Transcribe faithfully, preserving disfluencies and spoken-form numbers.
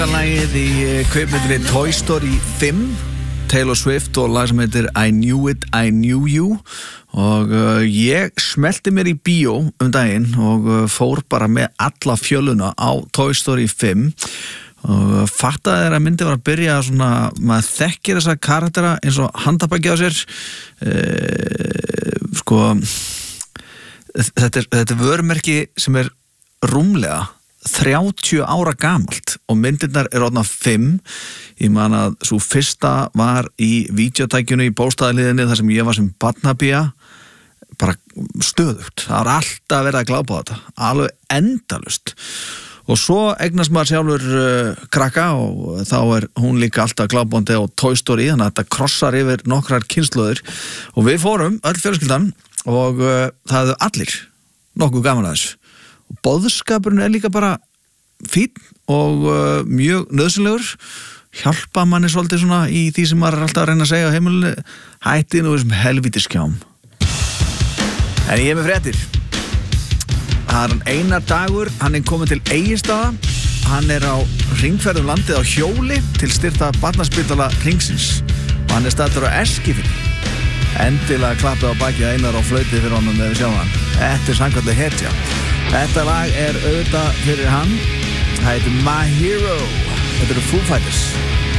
Lagið í kvikmyndinni Toy Story fimm, Taylor Swift og lag sem heitir I Knew It, I Knew You og uh, ég smelti mér í bíó um daginn og uh, fór bara með alla fjöluna á Toy Story fimm og uh, fattaði þeirra myndi var að byrja svona, maður þekkir þessa karaktera eins og handabækja á sér uh, sko þetta er, þetta er vörumerki sem er rúmlega þrjátíu ára gamalt og myndirnar er orðnar fimm. Ég man að svo fyrsta var í vídeotækjunu í bóstaðaliðinni þar sem ég var sem barnabía bara stöðugt. Það var alltaf verið að glápa á þetta, alveg endalust. Og svo eignast maður sjálfur uh, krakka og þá er hún líka alltaf glápandi á Toy Story, þannig að þetta krossar yfir nokkrar kynslóðir og við fórum öll fjölskyldan og uh, það hefðu allir nokkuð gaman að þessu. Boðskapurinn er líka bara fínn og uh, mjög nöðsynlegur, hjálpa manni svolítið svona í því sem maður er alltaf að reyna að segja á heimilinu, hætti nú þessum helvítiskjám. En ég er með fréttir. Það er hann Einar Dagur, hann er kominn til Egilsstaða, hann er á hringferð um landið á hjóli til styrta barnaspítala hringsins og hann er staddur á Eskifirði. Endilega klappið á bakið Einar og flautið fyrir honum ef við sjáum hann. Þetta er samkvæmlega hetja. Þetta lag er auðvitað fyrir hann. Það heitir My Hero. Þetta eru Foo Fighters.